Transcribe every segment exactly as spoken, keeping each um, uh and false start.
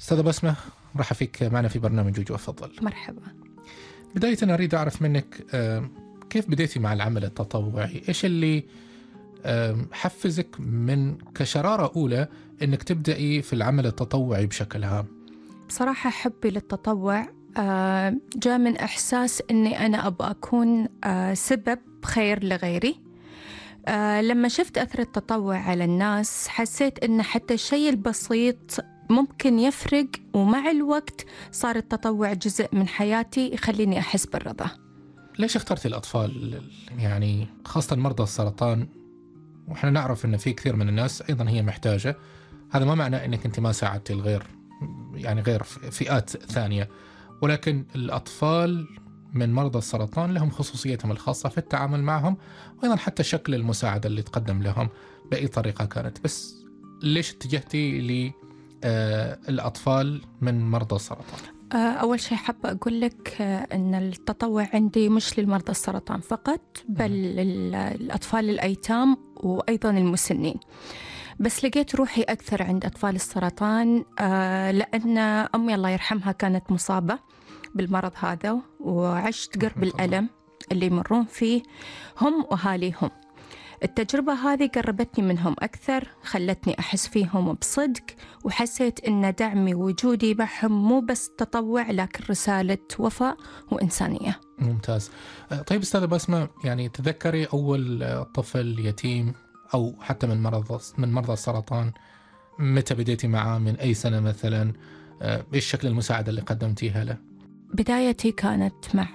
أستاذة بسمة، مرحبا فيك معنا في برنامج وجوه. أفضل. مرحبا. بداية أريد أعرف منك كيف بديتي مع العمل التطوعي؟ إيش اللي حفزك من كشرارة أولى أنك تبدأي في العمل التطوعي بشكل عام؟ بصراحة حبي للتطوع جاء من إحساس أني أنا أبغى أكون سبب خير لغيري. لما شفت أثر التطوع على الناس حسيت أن حتى الشيء البسيط ممكن يفرق، ومع الوقت صار التطوع جزء من حياتي يخليني أحس بالرضا. ليش اخترتي الأطفال، يعني خاصة مرضى السرطان؟ وإحنا نعرف أن في كثير من الناس أيضا هي محتاجة. هذا ما معناه أنك أنت ما ساعدتي الغير، يعني غير فئات ثانية، ولكن الأطفال من مرضى السرطان لهم خصوصيتهم الخاصة في التعامل معهم، وأيضا حتى شكل المساعدة اللي تقدم لهم بأي طريقة كانت. بس ليش اتجهتي للأطفال من مرضى السرطان؟ أول شيء حابة أقول لك أن التطوع عندي مش للمرضى السرطان فقط، بل للأطفال الأيتام وأيضا المسنين. بس لقيت روحي أكثر عند أطفال السرطان لأن أمي الله يرحمها كانت مصابة بالمرض هذا، وعشت قرب الألم اللي يمرون فيه هم وأهاليهم. التجربة هذه قربتني منهم أكثر، خلتني أحس فيهم بصدق، وحسيت أن دعمي ووجودي معهم مو بس تطوع لكن رسالة وفاء وإنسانية. ممتاز. طيب أستاذة بسمة، يعني تذكري أول طفل يتيم أو حتى من مرض من مرضى السرطان، متى بديتي معه؟ من أي سنة مثلا؟ إيش شكل المساعدة اللي قدمتيها له؟ بدايتي كانت مع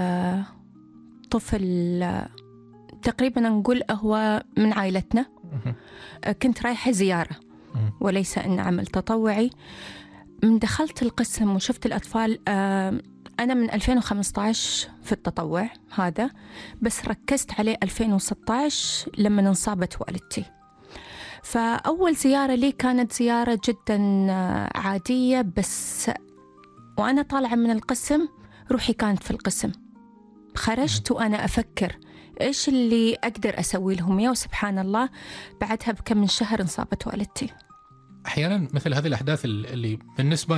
طفل تقريبا نقول هو من عائلتنا. كنت رايحة زيارة وليس أن عمل تطوعي. من دخلت القسم وشفت الأطفال، أنا من ألفين وخمسة عشر في التطوع هذا، بس ركزت عليه ألفين وستة عشر لما انصابت والدتي. فأول زيارة لي كانت زيارة جدا عادية، بس وأنا طالعة من القسم روحي كانت في القسم. خرجت وأنا أفكر إيش اللي أقدر أسوي لهم، يا سبحان الله بعدها بكم من شهر انصابت والدتي. أحيانا مثل هذه الأحداث اللي بالنسبة